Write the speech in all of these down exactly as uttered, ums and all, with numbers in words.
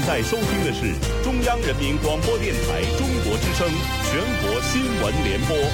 在收听的是中央人民广播电台中国之声全国新闻联播。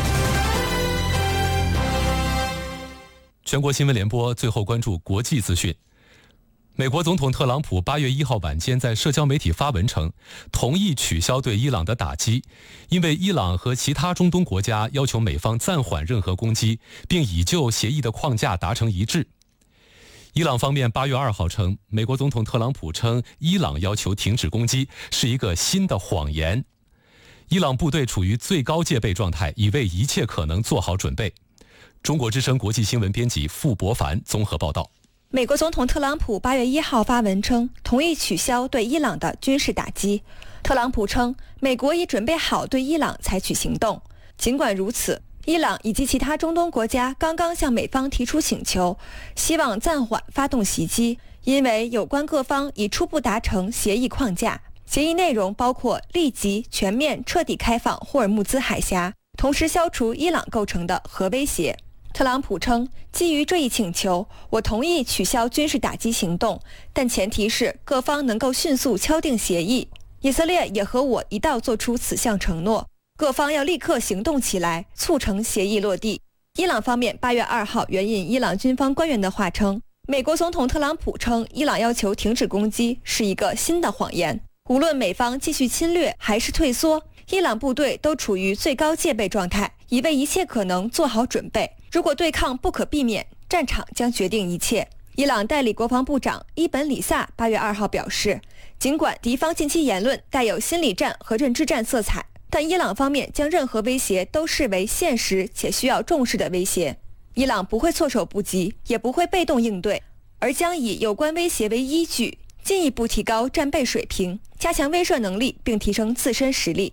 全国新闻联播最后关注国际资讯。美国总统特朗普八月一号晚间在社交媒体发文称，同意取消对伊朗的打击，因为伊朗和其他中东国家要求美方暂缓任何攻击，并已就协议的框架达成一致。伊朗方面八月二号称，美国总统特朗普称伊朗要求停止攻击是一个新的谎言。伊朗部队处于最高戒备状态，已为一切可能做好准备。中国之声国际新闻编辑傅博凡综合报道。 美国总统特朗普八月一号发文称，同意取消对伊朗的军事打击。特朗普称，美国已准备好对伊朗采取行动。尽管如此，伊朗以及其他中东国家刚刚向美方提出请求，希望暂缓发动袭击，因为有关各方已初步达成协议框架。协议内容包括立即、全面、彻底开放霍尔木兹海峡，同时消除伊朗构成的核威胁。特朗普称，基于这一请求，我同意取消军事打击行动，但前提是各方能够迅速敲定协议。以色列也和我一道做出此项承诺，各方要立刻行动起来，促成协议落地。伊朗方面八月二号援引伊朗军方官员的话称，美国总统特朗普称伊朗要求停止攻击是一个新的谎言。无论美方继续侵略还是退缩，伊朗部队都处于最高戒备状态，已为一切可能做好准备。如果对抗不可避免，战场将决定一切。伊朗代理国防部长伊本里萨八月二号表示，尽管敌方近期言论带有心理战和认知战色彩，但伊朗方面将任何威胁都视为现实且需要重视的威胁。伊朗不会措手不及，也不会被动应对，而将以有关威胁为依据，进一步提高战备水平，加强威慑能力，并提升自身实力。